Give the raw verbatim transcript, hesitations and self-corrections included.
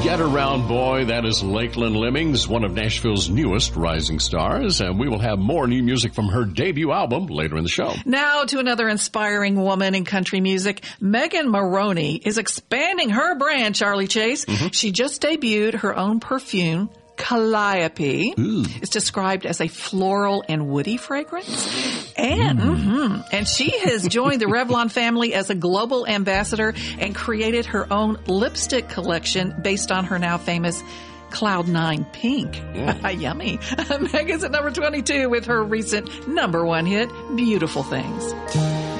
Get Around Boy, that is Lakeland Lemmings, one of Nashville's newest rising stars, and we will have more new music from her debut album later in the show. Now to another inspiring woman in country music. Megan Moroney is expanding her brand, Charlie Chase. Mm-hmm. She just debuted her own perfume, Calliope. Ooh. It's described as a floral and woody fragrance. And, mm. mm-hmm, and she has joined the Revlon family as a global ambassador and created her own lipstick collection based on her now famous Cloud Nine Pink. Yeah. Yummy. Megan's at number twenty-two with her recent number one hit, Beautiful Things.